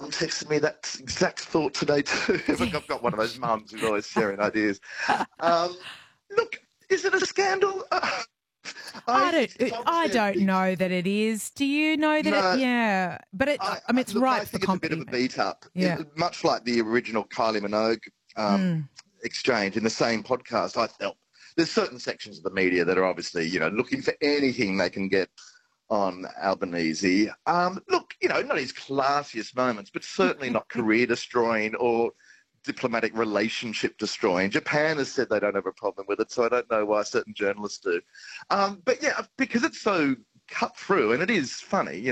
mum texted me that exact thought today too. I've got one of those mums who's always sharing ideas. Look, is it a scandal? I don't know that it is. Do you know that it? Yeah. But it's right for comedy. I think it's a bit of a beat-up. Yeah. Much like the original Kylie Minogue exchange in the same podcast, I felt there's certain sections of the media that are obviously, looking for anything they can get on Albanese. Look, not his classiest moments, but certainly not career-destroying or diplomatic relationship destroying. Japan has said they don't have a problem with it, so I don't know why certain journalists do. But yeah, because it's so cut through, and it is funny,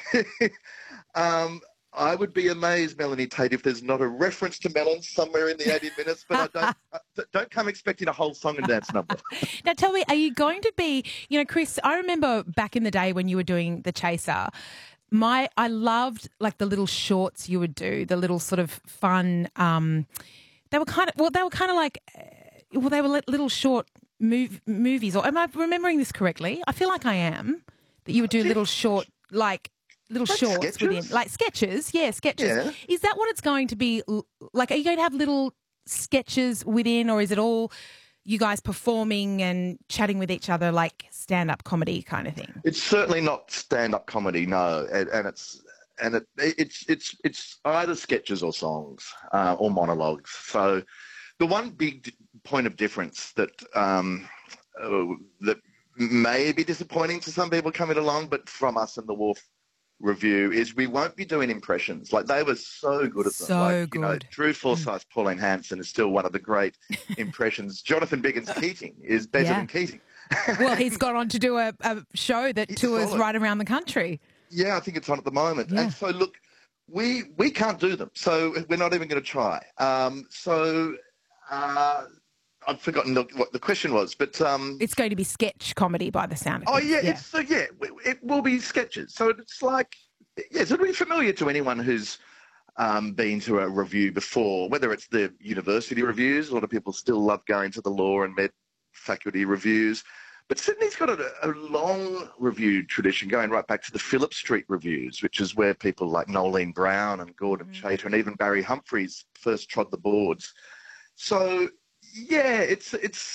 I would be amazed, Melanie Tate, if there's not a reference to melons somewhere in the 80 minutes, but don't come expecting a whole song and dance number. Now tell me, are you going to be, Chris, I remember back in the day when you were doing The Chaser, I loved like the little shorts you would do, the little sort of fun. They were kind of like little short movies. Or am I remembering this correctly? I feel like I am. That you would do little short, little shorts sketches? within, like sketches. Yeah, sketches. Yeah. Is that what it's going to be like? Are you going to have little sketches within, or is it all you guys performing and chatting with each other like stand-up comedy kind of thing? It's certainly not stand-up comedy, no, and it's either sketches or songs or monologues. So the one big point of difference that may be disappointing to some people coming along, but from us in the Wolf Review, is we won't be doing impressions. Like, they were so good at them. So good. Drew Forsyth's Pauline Hanson is still one of the great impressions. Jonathan Biggin's Keating is better than Keating. Well, he's gone on to do a show that tours right around the country. Yeah, I think it's on at the moment. Yeah. And so, look, we can't do them. So we're not even going to try. I've forgotten what the question was, but it's going to be sketch comedy by the sound of things. It will be sketches. So it's like, it'll be familiar to anyone who's been to a review before, whether it's the university reviews. A lot of people still love going to the law and med faculty reviews. But Sydney's got a long review tradition going right back to the Phillip Street reviews, which is where people like Nolene Brown and Gordon Chater and even Barry Humphries first trod the boards. So yeah, it's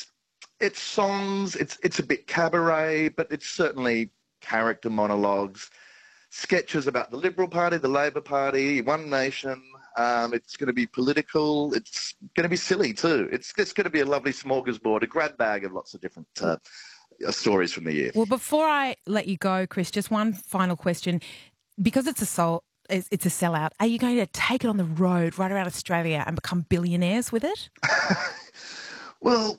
songs, it's a bit cabaret, but it's certainly character monologues, sketches about the Liberal Party, the Labor Party, One Nation. It's going to be political. It's going to be silly too. It's going to be a lovely smorgasbord, a grab bag of lots of different stories from the year. Well, before I let you go, Chris, just one final question. Because it's a sellout, are you going to take it on the road right around Australia and become billionaires with it? Well,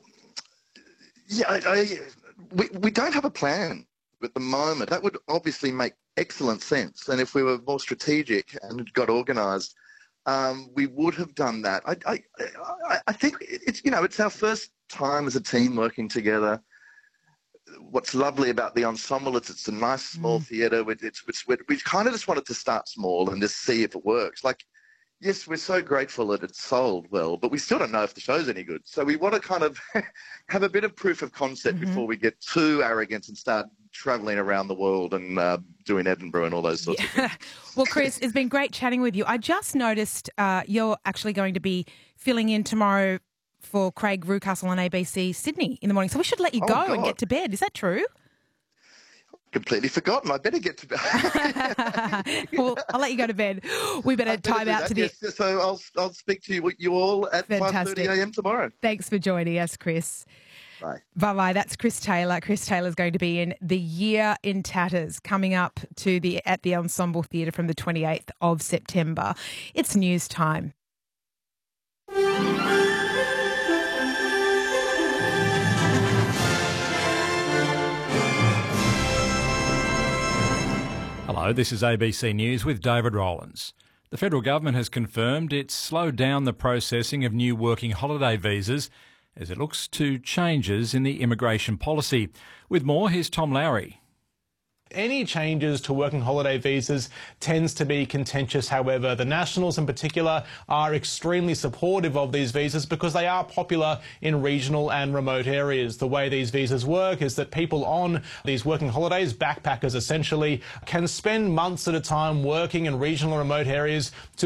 yeah, we don't have a plan at the moment. That would obviously make excellent sense. And if we were more strategic and got organised, we would have done that. I think it's our first time as a team working together. What's lovely about the ensemble is it's a nice small theatre. We kind of just wanted to start small and just see if it works. Like, yes, we're so grateful that it's sold well, but we still don't know if the show's any good. So we want to kind of have a bit of proof of concept before we get too arrogant and start travelling around the world and doing Edinburgh and all those sorts of things. Well, Chris, it's been great chatting with you. I just noticed you're actually going to be filling in tomorrow for Craig Rucastle on ABC Sydney in the morning. So we should let you go and get to bed. Is that true? Completely forgotten. I better get to bed. Well, I'll let you go to bed. We better time out to the... Yes, so I'll speak to you all at 5:30 a.m. tomorrow. Thanks for joining us, Chris. Bye. Bye-bye. That's Chris Taylor. Chris Taylor's going to be in The Year in Tatters coming up at the Ensemble Theatre from the 28th of September. It's news time. Hello, this is ABC News with David Rowlands. The federal government has confirmed it's slowed down the processing of new working holiday visas as it looks to changes in the immigration policy. With more, here's Tom Lowry. Any changes to working holiday visas tends to be contentious. However, the Nationals in particular are extremely supportive of these visas because they are popular in regional and remote areas. The way these visas work is that people on these working holidays, backpackers essentially, can spend months at a time working in regional and remote areas to